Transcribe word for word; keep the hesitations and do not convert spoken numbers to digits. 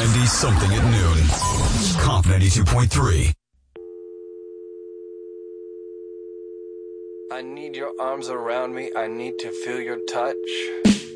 ninety something at noon. Comp ninety-two point three. I need your arms around me. I need to feel your touch.